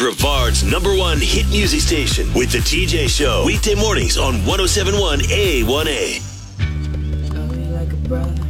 Brevard's #1 hit music station with the TJ Show. Weekday mornings on 107.1 A1A. Love me like a brother.